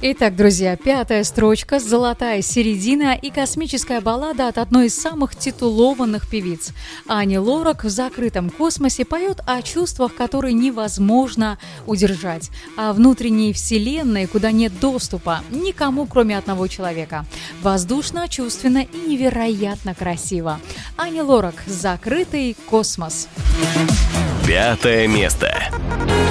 Итак, друзья, пятая строчка, золотая середина и космическая баллада от одной из самых титулованных певиц. Ани Лорак в закрытом космосе поет о чувствах, которые невозможно удержать, о внутренней вселенной, куда нет доступа никому, кроме одного человека. Воздушно, чувственно и невероятно красиво. Ани Лорак, «Закрытый космос». 5 место.